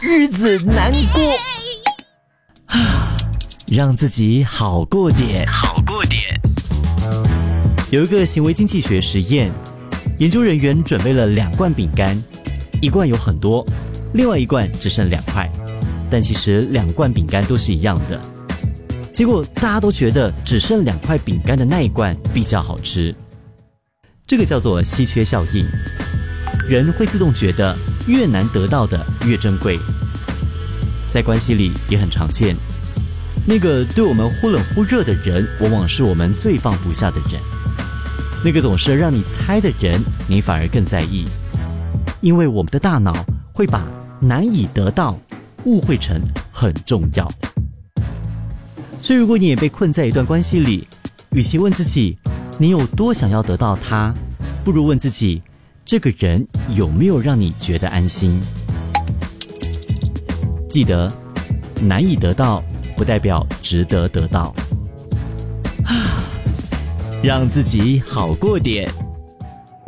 日子难过，让自己好过点。有一个行为经济学实验，研究人员准备了2罐饼干，一罐有很多，另外一罐只剩2块，但其实2罐饼干都是一样的。结果大家都觉得只剩2块饼干的那一罐比较好吃，这个叫做稀缺效应。人会自动觉得越难得到的越珍贵，在关系里也很常见。那个对我们忽冷忽热的人，往往是我们最放不下的人。那个总是让你猜的人，你反而更在意，因为我们的大脑会把难以得到误会成很重要。所以如果你也被困在一段关系里，与其问自己你有多想要得到他，不如问自己这个人有没有让你觉得安心。记得难以得到不代表值得得到，让自己好过点。